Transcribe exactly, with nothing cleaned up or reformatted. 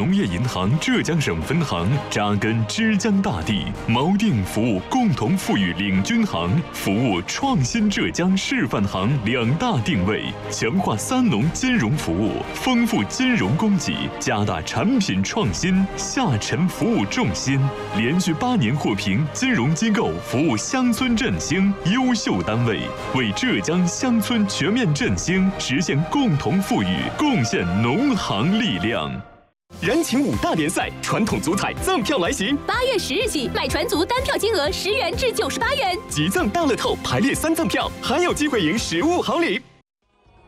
农业银行浙江省分行扎根枝江大地，锚定服务共同富裕领军行、服务创新浙江示范行两大定位，强化三农金融服务，丰富金融供给，加大产品创新，下沉服务重心，连续八年获评金融机构服务乡村振兴优秀单位，为浙江乡村全面振兴实现共同富裕贡献农行力量。 人情五大联赛，传统足彩赠票来袭。 八月十日起，买船足单票金额十元至九十八元， 即赠大乐透排列三赠票，还有机会赢实物好礼。